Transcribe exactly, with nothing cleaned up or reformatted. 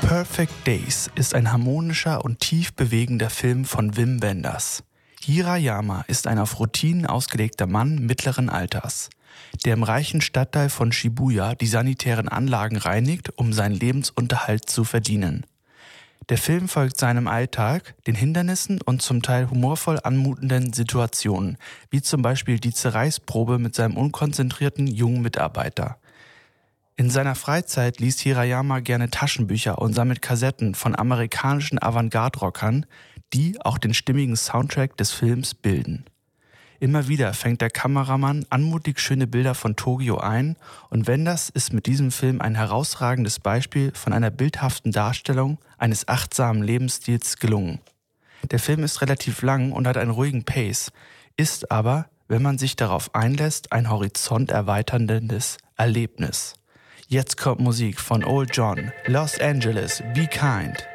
Perfect Days ist ein harmonischer und tief bewegender Film von Wim Wenders. Hirayama ist ein auf Routinen ausgelegter Mann mittleren Alters, der im reichen Stadtteil von Shibuya die sanitären Anlagen reinigt, um seinen Lebensunterhalt zu verdienen. Der Film folgt seinem Alltag, den Hindernissen und zum Teil humorvoll anmutenden Situationen, wie zum Beispiel die Zerreißprobe mit seinem unkonzentrierten jungen Mitarbeiter. In seiner Freizeit liest Hirayama gerne Taschenbücher und sammelt Kassetten von amerikanischen Avantgarde-Rockern, die auch den stimmigen Soundtrack des Films bilden. Immer wieder fängt der Kameramann anmutig schöne Bilder von Tokio ein und Wenders ist mit diesem Film ein herausragendes Beispiel von einer bildhaften Darstellung eines achtsamen Lebensstils gelungen. Der Film ist relativ lang und hat einen ruhigen Pace, ist aber, wenn man sich darauf einlässt, ein horizonterweiterndes Erlebnis. Jetzt kommt Musik von Old John, Los Angeles, Be Kind.